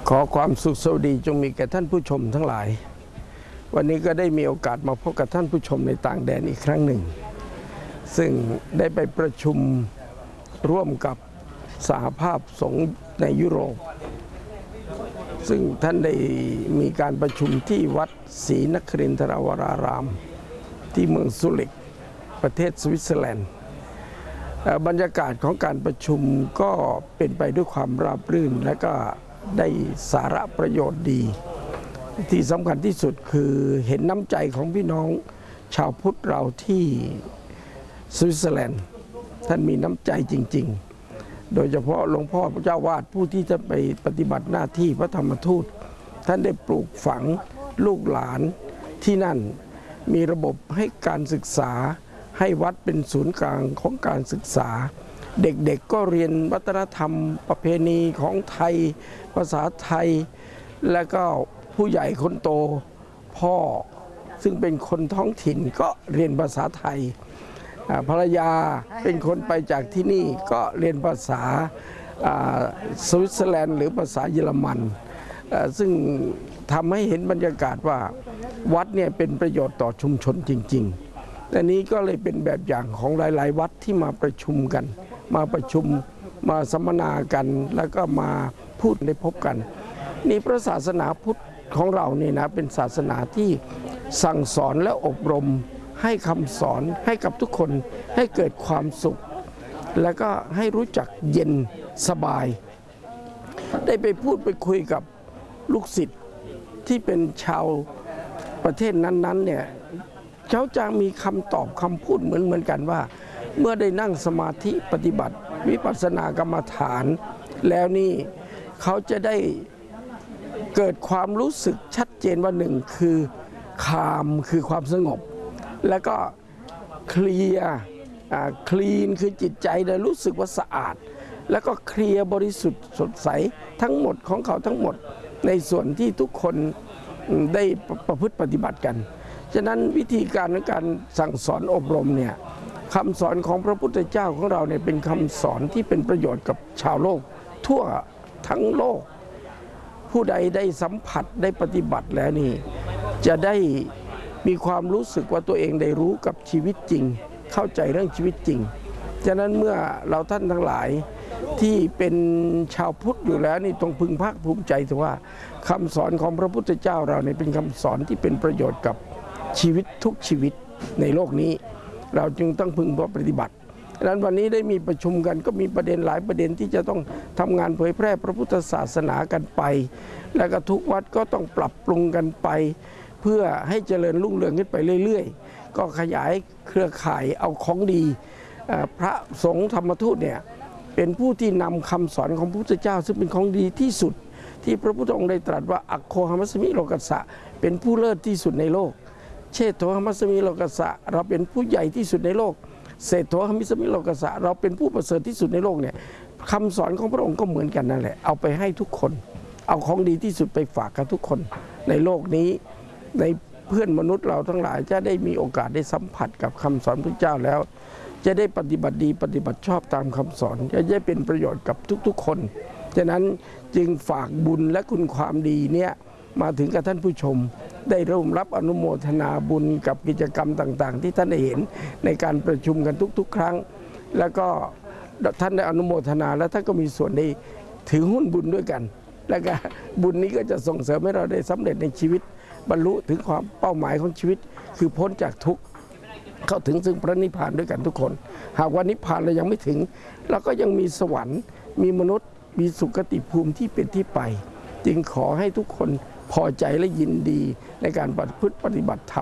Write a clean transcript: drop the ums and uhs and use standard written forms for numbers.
ขอความสุขสวัสดีจงมีแก่ท่านผู้ชมทั้งหลายวันนี้ก็ได้มีโอกาสมาพบกับท่านผู้ชมในต่างแดนอีกครั้งหนึ่งซึ่งได้ไปประชุมร่วมกับสหภาพสงฆ์ในยุโรปซึ่งท่านได้มีการประชุมที่วัดศรีนครินทรวรารามที่เมืองซูริกประเทศสวิตเซอร์แลนด์บรรยากาศของการประชุมก็เป็นไปด้วยความราบรื่นและก็ได้สาระประโยชน์ดีที่สำคัญที่สุดคือเห็นน้ำใจของพี่น้องชาวพุทธเราที่สวิตเซอร์แลนด์ท่านมีน้ำใจจริงๆโดยเฉพาะหลวงพ่อพระเจ้าวาดผู้ที่จะไปปฏิบัติหน้าที่พระธรรมทูตท่านได้ปลูกฝังลูกหลานที่นั่นมีระบบให้การศึกษาให้วัดเป็นศูนย์กลางของการศึกษาเด็กๆก็เรียนวัฒนธรรมประเพณีของไทยภาษาไทยและก็ผู้ใหญ่คนโตพ่อซึ่งเป็นคนท้องถิ่นก็เรียนภาษาไทยภรรยาเป็นคนไปจากที่นี่ก็เรียนภาษาสวิตเซอร์แลนด์หรือภาษาเยอรมันซึ่งทำให้เห็นบรรยากาศว่าวัดเนี่ยเป็นประโยชน์ต่อชุมชนจริงๆแต่นี้ก็เลยเป็นแบบอย่างของหลายๆวัดที่มาประชุมกันมาประชุมมาสัมมนากันแล้วก็มาพูดได้พบกันนี่พระศาสนาพุทธของเราเนี่ยนะเป็นศาสนาที่สั่งสอนและอบรมให้คำสอนให้กับทุกคนให้เกิดความสุขแล้วก็ให้รู้จักเย็นสบายได้ไปพูดไปคุยกับลูกศิษย์ที่เป็นชาวประเทศนั้นๆเนี่ยเขาจะมีคำตอบคำพูดเหมือนกันว่าเมื่อได้นั่งสมาธิปฏิบัติวิปัสสนากรรมฐานแล้วนี่เขาจะได้เกิดความรู้สึกชัดเจนว่าหนึ่งคือคามคือความสงบแล้วก็เคลียร์คลีนคือจิตใจได้รู้สึกว่าสะอาดแล้วก็เคลียร์บริสุทธิ์สดใสทั้งหมดของเขาทั้งหมดในส่วนที่ทุกคนได้ประพฤติปฏิบัติกันฉะนั้นวิธีการในการสั่งสอนอบรมเนี่ยคำสอนของพระพุทธเจ้าของเราเนี่ยเป็นคำสอนที่เป็นประโยชน์กับชาวโลกทั่วทั้งโลกผู้ใดได้สัมผัสได้ปฏิบัติแล้วนี่จะได้มีความรู้สึกว่าตัวเองได้รู้กับชีวิตจริงเข้าใจเรื่องชีวิตจริงฉะนั้นเมื่อเราท่านทั้งหลายที่เป็นชาวพุทธอยู่แล้วนี่ต้องพึงภาคภูมิใจถือว่าคำสอนของพระพุทธเจ้าเราเนี่ยเป็นคำสอนที่เป็นประโยชน์กับชีวิตทุกชีวิตในโลกนี้เราจึงต้องพึงปฏิบัติดังนั้นวันนี้ได้มีประชุมกันก็มีประเด็นหลายประเด็นที่จะต้องทำงานเผยแพร่พระพุทธศาสนากันไปแล้วก็ทุกวัดก็ต้องปรับปรุงกันไปเพื่อให้เจริญรุ่งเรืองขึ้นไปเรื่อยๆก็ขยายเครือข่ายเอาของดีพระสงฆ์ธรรมทูตเนี่ยเป็นผู้ที่นำคำสอนของพระพุทธเจ้าซึ่งเป็นของดีที่สุดที่พระพุทธองค์ได้ตรัสว่าอัคโคหมัสมิโลกัสสะเป็นผู้เลิศที่สุดในโลกเชโตหมัสมิโลกัสสะเราเป็นผู้ใหญ่ที่สุดในโลกเศรษโธหมิสมิโลกัสสะเราเป็นผู้ประเสริฐที่สุดในโลกเนี่ยคำสอนของพระองค์ก็เหมือนกันนั่นแหละเอาไปให้ทุกคนเอาของดีที่สุดไปฝากกับทุกคนในโลกนี้ในเพื่อนมนุษย์เราทั้งหลายจะได้มีโอกาสได้สัมผัสกับคำสอนพระเจ้าแล้วจะได้ปฏิบัติดีปฏิบัติชอบตามคำสอนจะได้เป็นประโยชน์กับทุกๆคนฉะนั้นจึงฝากบุญและคุณความดีเนี่ยมาถึงกับท่านผู้ชมได้ร่วมรับอนุโมทนาบุญกับกิจกรรมต่างๆที่ท่านได้เห็นในการประชุมกันทุกๆครั้งแล้วก็ท่านได้อนุโมทนาแล้วท่านก็มีส่วนได้ถือหุ้นบุญด้วยกันแล้วก็บุญนี้ก็จะส่งเสริมให้เราได้สำเร็จในชีวิตบรรลุถึงความเป้าหมายของชีวิตคือพ้นจากทุกข์เข้าถึงซึ่งพระนิพพานด้วยกันทุกคนหากว่านิพพานเรายังไม่ถึงเราก็ยังมีสวรรค์มีมนุษย์มีสุคติภูมิที่เป็นที่ไปจึงขอให้ทุกคนพอใจและยินดีในการปฏิบัติธรรม